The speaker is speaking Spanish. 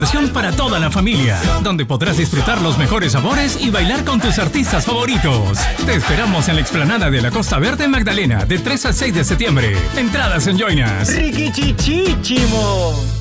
Para toda la familia, donde podrás disfrutar los mejores sabores y bailar con tus artistas favoritos. Te esperamos en la explanada de la Costa Verde Magdalena, del 3 al 6 de septiembre. Entradas en Joinas. ¡Riquichichichimo!